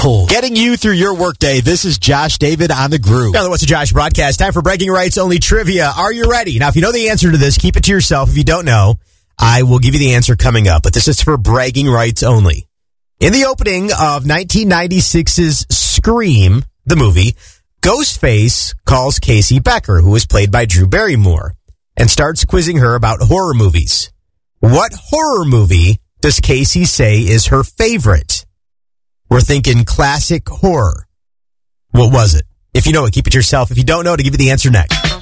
Getting you through your workday. This is Josh David on the Groove. Now, what's a Josh broadcast? Time for bragging rights only trivia. Are you ready? Now, if you know the answer to this, keep it to yourself. If you don't know, I will give you the answer coming up. But this is for bragging rights only. In the opening of 1996's Scream, the movie, Ghostface calls Casey Becker, who is played by Drew Barrymore, and starts quizzing her about horror movies. What horror movie does Casey say is her favorite? We're thinking classic horror. What was it? If you know it, keep it to yourself. If you don't know, to give you the answer next.